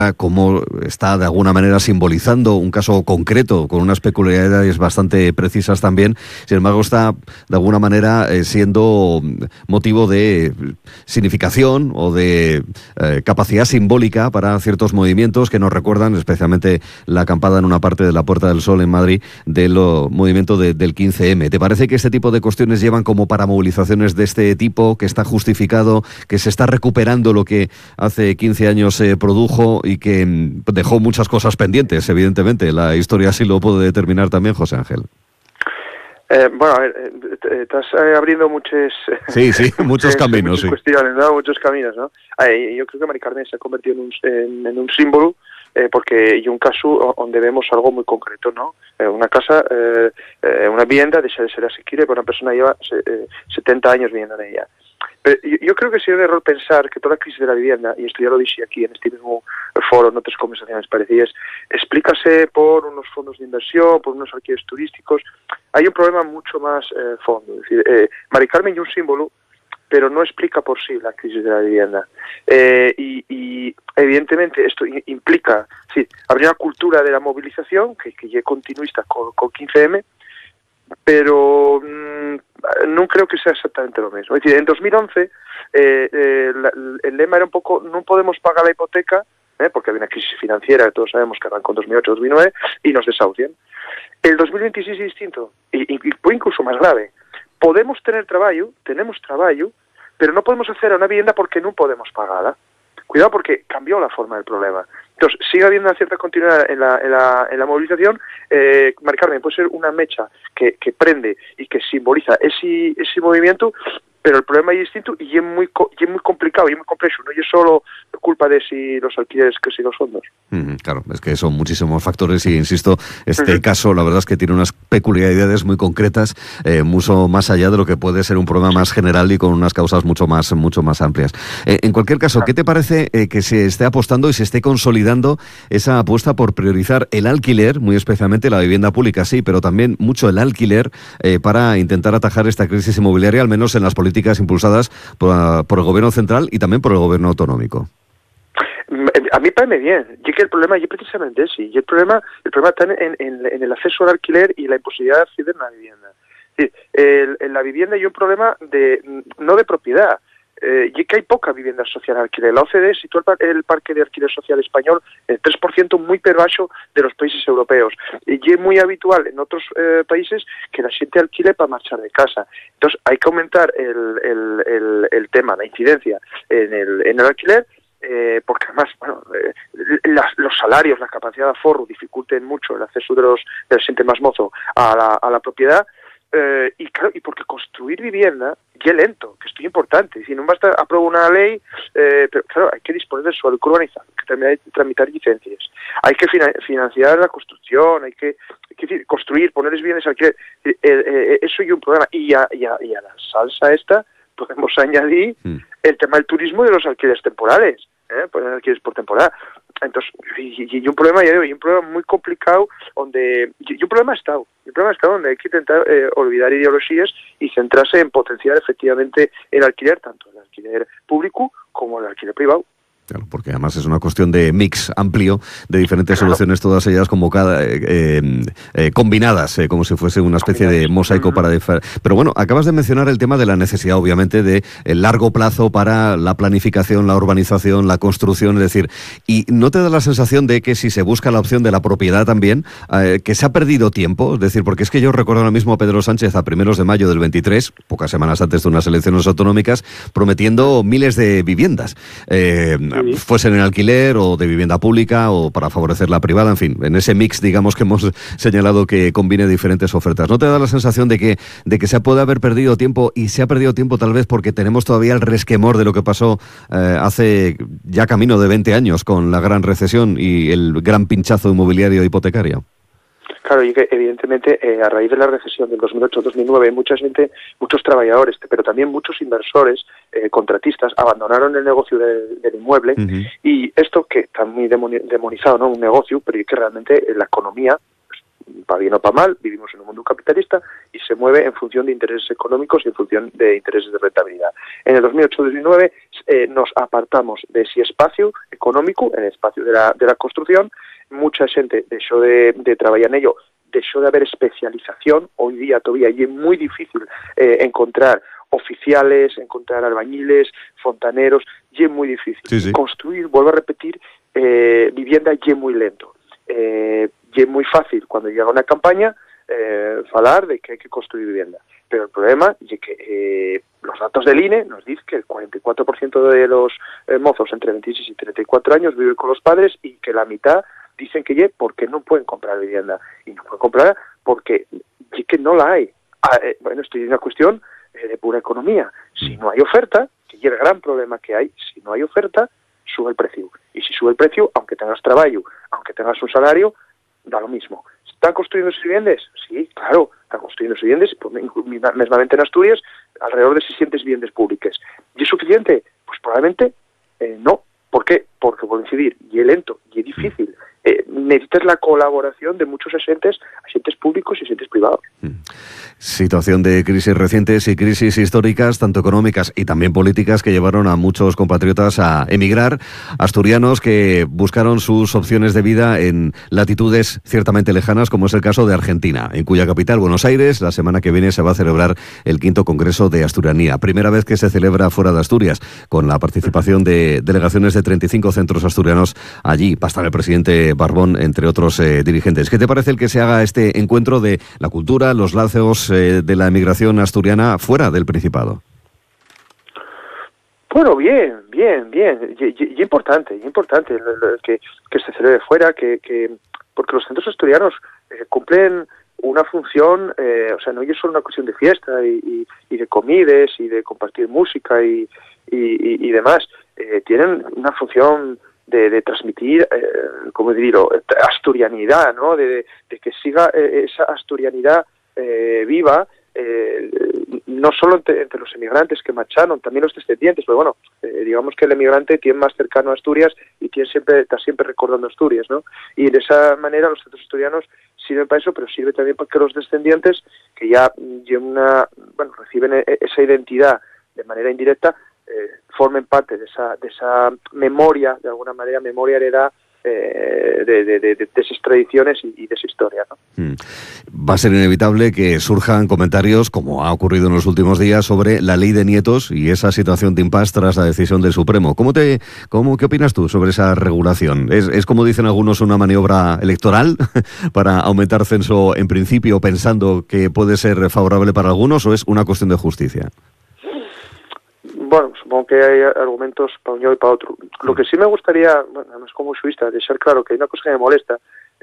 cómo está de alguna manera simbolizando un caso concreto con unas peculiaridades bastante precisas también. Sin embargo, está de alguna manera siendo motivo de significación o de capacidad simbólica para ciertos movimientos que nos recuerdan, especialmente la acampada en una parte de la Puerta del Sol en Madrid, del movimiento del 15M. ¿Te parece que este tipo de cuestiones llevan como para movilizaciones de este tipo, que está justificado, que se está recuperando lo que hace 15 años se produjo y que dejó muchas cosas pendientes, evidentemente? La historia así lo puede determinar también, José Ángel. Bueno, a ver, estás abriendo muchos muchos caminos, muchas cuestiones, ¿no? Muchos caminos, ¿no? Yo creo que Mari Carmen se ha convertido en un símbolo porque hay un caso donde vemos algo muy concreto, ¿no? Una casa, una vivienda deja de ser asequible, pero una persona lleva 70 años viviendo en ella. Pero yo creo que sería un error pensar que toda la crisis de la vivienda, y esto ya lo dije aquí en este mismo foro, en otras conversaciones parecidas, explícase por unos fondos de inversión, por unos alquileres turísticos. Hay un problema mucho más fondo. Es decir, Mari Carmen es un símbolo, pero no explica por sí la crisis de la vivienda. Y evidentemente esto implica, sí, habría una cultura de la movilización que es continuista con 15M, pero no creo que sea exactamente lo mismo. Es decir, en 2011 el lema era un poco, no podemos pagar la hipoteca, porque había una crisis financiera, que todos sabemos que arrancó en 2008-2009, y nos desahucian. El 2026 es distinto, y fue incluso más grave. Podemos tener trabajo, tenemos trabajo, pero no podemos hacer una vivienda porque no podemos pagarla. Cuidado, porque cambió la forma del problema. Entonces, sigue habiendo una cierta continuidad en la movilización. Mari Carmen puede ser una mecha que prende y que simboliza ese movimiento, pero el problema es distinto y es muy complicado y es muy complejo. No es solo culpa de si los alquileres que si los fondos. Claro, es que son muchísimos factores y, insisto, este caso la verdad es que tiene unas peculiaridades muy concretas, mucho más allá de lo que puede ser un problema más general y con unas causas mucho más amplias. En cualquier caso, ¿qué te parece que se esté apostando y se esté consolidando esa apuesta por priorizar el alquiler, muy especialmente la vivienda pública, sí, pero también mucho el alquiler, para intentar atajar esta crisis inmobiliaria, al menos en las políticas impulsadas por el gobierno central y también por el gobierno autonómico? A mí parece bien. Y que el problema es precisamente ese. Y el problema está en el acceso al alquiler y la imposibilidad de acceder a una vivienda. Es decir, en la vivienda hay un problema no de propiedad. Y que hay poca vivienda social en alquiler. La OCDE sitúa el parque de alquiler social español en 3%, muy per baixo de los países europeos. Y es muy habitual en otros países que la gente alquile para marchar de casa. Entonces hay que aumentar el tema, la incidencia en el alquiler, porque además, bueno, los salarios, la capacidad de aforro dificulten mucho el acceso de la gente más mozo a la propiedad. Y claro, y porque construir vivienda ya es lento, que esto es importante. Si no basta aprobar una ley, pero claro, hay que disponer del suelo urbanizado, hay que tramitar licencias, hay que financiar la construcción, hay que construir, ponerles bienes al alquiler. Eso es un problema. Y a la salsa esta podemos añadir el tema del turismo y de los alquileres temporales, poner alquileres por temporada. Entonces, y un problema, ya digo, y un problema muy complicado, y un problema de Estado donde hay que intentar olvidar ideologías y centrarse en potenciar efectivamente el alquiler, tanto el alquiler público como el alquiler privado. Claro, porque además es una cuestión de mix amplio de diferentes soluciones, todas ellas combinadas, como si fuese una especie de mosaico para... Pero bueno, acabas de mencionar el tema de la necesidad, obviamente, de el largo plazo para la planificación, la urbanización, la construcción, es decir, ¿y no te da la sensación de que si se busca la opción de la propiedad también, que se ha perdido tiempo? Es decir, porque es que yo recuerdo ahora mismo a Pedro Sánchez a 1 de mayo del 23, pocas semanas antes de unas elecciones autonómicas, prometiendo miles de viviendas, fuesen en alquiler o de vivienda pública o para favorecer la privada, en fin, en ese mix, digamos, que hemos señalado que combine diferentes ofertas. ¿No te da la sensación de que se puede haber perdido tiempo y se ha perdido tiempo tal vez porque tenemos todavía el resquemor de lo que pasó hace ya camino de 20 años con la gran recesión y el gran pinchazo inmobiliario hipotecario? Claro, y que evidentemente a raíz de la recesión del 2008-2009 muchos trabajadores, pero también muchos inversores, contratistas, abandonaron el negocio del inmueble. Y esto que está muy demonizado, ¿no? Un negocio, pero que realmente la economía para bien o para mal, vivimos en un mundo capitalista y se mueve en función de intereses económicos y en función de intereses de rentabilidad. En el 2008-2009 nos apartamos de ese espacio económico, el espacio de la construcción. Mucha gente dejó de trabajar en ello, dejó de haber especialización. Hoy día todavía y es muy difícil encontrar oficiales, encontrar albañiles, fontaneros, y es muy difícil. Sí. Construir, vuelvo a repetir, vivienda y es muy lento. Y es muy fácil cuando llega una campaña hablar de que hay que construir vivienda. Pero el problema es que los datos del INE nos dicen que el 44% de los mozos entre 26 y 34 años viven con los padres y que la mitad dicen que porque no pueden comprar vivienda. Y no pueden comprar porque que no la hay. Bueno, esto es una cuestión de pura economía. Si no hay oferta, que es el gran problema que hay, si no hay oferta, sube el precio. Y si sube el precio, aunque tengas trabajo, aunque tengas un salario, da lo mismo. ¿Están construyendo viviendas? Sí, claro, están construyendo viviendas, mismamente en Asturias, alrededor de 600 viviendas públicas. ¿Y es suficiente? Pues probablemente no. ¿Por qué? Porque, por incidir, y es lento, y es difícil. Necesitas la colaboración de muchos agentes públicos y agentes privados. Situación de crisis recientes y crisis históricas, tanto económicas y también políticas, que llevaron a muchos compatriotas a emigrar, asturianos que buscaron sus opciones de vida en latitudes ciertamente lejanas, como es el caso de Argentina, en cuya capital, Buenos Aires, la semana que viene se va a celebrar el 5º Congreso de Asturianía. Primera vez que se celebra fuera de Asturias, con la participación de delegaciones de 35 centros asturianos allí. Va a estar el presidente Barbón, entre otros dirigentes. ¿Qué te parece el que se haga este encuentro de la cultura, los lazos de la emigración asturiana fuera del Principado? Bueno, bien. Y importante que se celebre fuera, porque los centros asturianos cumplen una función, o sea, no es solo una cuestión de fiesta y de comidas y de compartir música y demás. Tienen una función de transmitir, ¿cómo decirlo?, asturianidad, ¿no? De que siga esa asturianidad viva, no solo entre los emigrantes que marcharon, también los descendientes, pero bueno, digamos que el emigrante tiene más cercano a Asturias y está siempre recordando Asturias, ¿no? Y de esa manera los centros asturianos sirven para eso, pero sirve también para que los descendientes, que ya reciben esa identidad de manera indirecta, formen parte de esa memoria, de alguna manera, memoria heredada de esas tradiciones y de esa historia, ¿no? Va a ser inevitable que surjan comentarios, como ha ocurrido en los últimos días, sobre la ley de nietos y esa situación de impasse tras la decisión del Supremo. ¿Qué opinas tú sobre esa regulación? ¿Es, como dicen algunos, una maniobra electoral para aumentar censo en principio, pensando que puede ser favorable para algunos, o es una cuestión de justicia? Bueno, supongo que hay argumentos para un lado y para otro. Lo que sí me gustaría, además como jurista, dejar claro que hay una cosa que me molesta,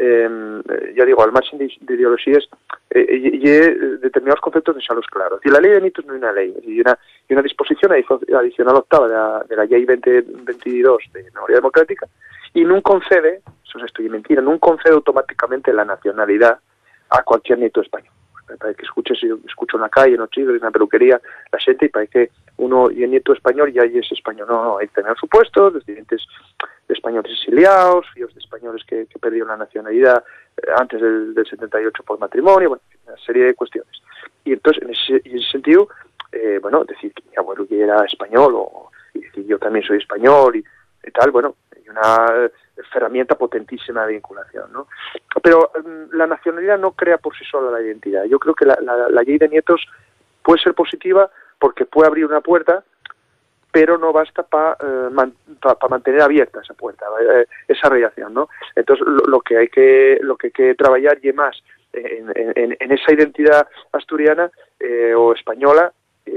ya digo, al margen de ideologías, y determinados conceptos dejarlos claros. Y la ley de nietos no es una ley, y una disposición adicional octava de la Ley 2022 de Memoria Democrática, y no concede, eso es esto y mentira, no concede automáticamente la nacionalidad a cualquier nieto español. Para que escucho en la calle, en los chicos, en la peluquería, la gente, y para que uno y el nieto español ya es español. No, hay que tener supuestos, descendientes de españoles exiliados, hijos de españoles que perdieron la nacionalidad antes del 78 por matrimonio, bueno, una serie de cuestiones. Y entonces, en ese sentido, decir que mi abuelo ya era español, y decir yo también soy español, y tal, bueno, hay una herramienta potentísima de vinculación, ¿no? Pero la nacionalidad no crea por sí sola la identidad. Yo creo que la ley de nietos puede ser positiva porque puede abrir una puerta, pero no basta para mantener abierta esa puerta, esa relación, ¿no? Entonces lo que hay que trabajar y más en esa identidad asturiana o española,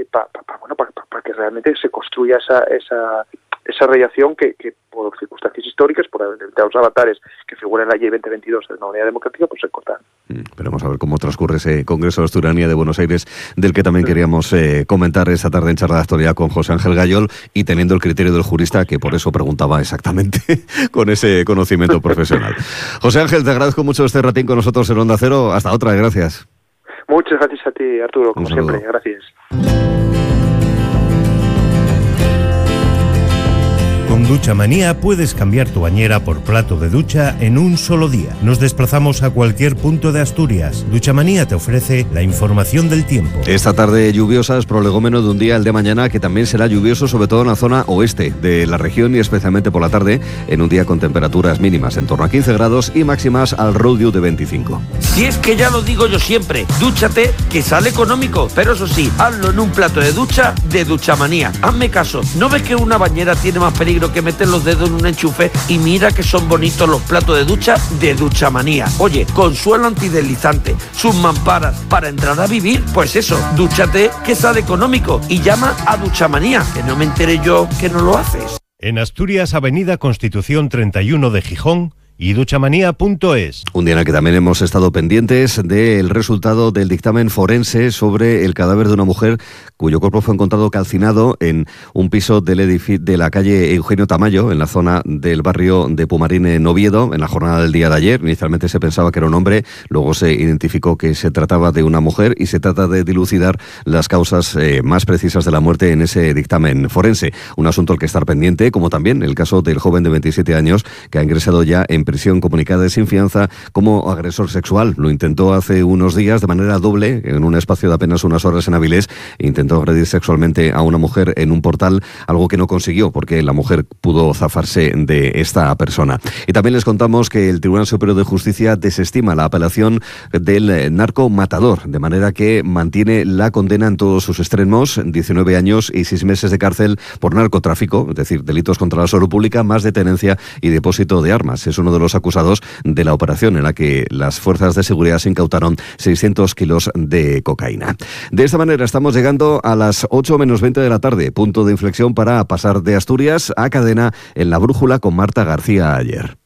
para que realmente se construya esa relación que por circunstancias históricas, por los avatares que figuran en la Ley 2022 de la Memoria Democrática, pues se cortan. Veremos a ver cómo transcurre ese Congreso de Asturianía de Buenos Aires, del que también queríamos comentar esta tarde en Charla de Actualidad con José Ángel Gayol, y teniendo el criterio del jurista, que por eso preguntaba exactamente con ese conocimiento profesional. José Ángel, te agradezco mucho este ratín con nosotros en Onda Cero. Hasta otra, gracias. Muchas gracias a ti, Arturo, como siempre. Gracias. Con Duchamanía puedes cambiar tu bañera por plato de ducha en un solo día. Nos desplazamos a cualquier punto de Asturias. Duchamanía te ofrece la información del tiempo. Esta tarde lluviosa es prolegómeno de un día, el de mañana, que también será lluvioso, sobre todo en la zona oeste de la región y especialmente por la tarde, en un día con temperaturas mínimas en torno a 15 grados y máximas al rodio de 25. Si es que ya lo digo yo siempre, dúchate, que sale económico, pero eso sí, hazlo en un plato de ducha de Duchamanía. Hazme caso, ¿no ves que una bañera tiene más peligro que meter los dedos en un enchufe? Y mira que son bonitos los platos de ducha de Duchamanía. Oye, con suelo antideslizante, sus mamparas, para entrar a vivir, pues eso, dúchate, que sale económico, y llama a Duchamanía, que no me enteré yo que no lo haces. En Asturias, Avenida Constitución 31 de Gijón y duchamanía.es. Un día en el que también hemos estado pendientes del resultado del dictamen forense sobre el cadáver de una mujer cuyo cuerpo fue encontrado calcinado en un piso del edificio de la calle Eugenio Tamayo, en la zona del barrio de Pumarín, en Oviedo, en la jornada del día de ayer. Inicialmente se pensaba que era un hombre, luego se identificó que se trataba de una mujer y se trata de dilucidar las causas más precisas de la muerte en ese dictamen forense. Un asunto al que estar pendiente, como también el caso del joven de 27 años que ha ingresado ya en prisión comunicada de sin fianza como agresor sexual. Lo intentó hace unos días de manera doble, en un espacio de apenas unas horas en Avilés. Intentó agredir sexualmente a una mujer en un portal, algo que no consiguió porque la mujer pudo zafarse de esta persona. Y también les contamos que el Tribunal Superior de Justicia desestima la apelación del narco matador, de manera que mantiene la condena en todos sus extremos, 19 años y 6 meses de cárcel por narcotráfico, es decir, delitos contra la salud pública, más de tenencia y depósito de armas. Es uno de los acusados de la operación en la que las fuerzas de seguridad se incautaron 600 kilos de cocaína. De esta manera estamos llegando a las 8 menos 20 de la tarde, punto de inflexión para pasar de Asturias a Cadena en La Brújula con Marta García Ayer.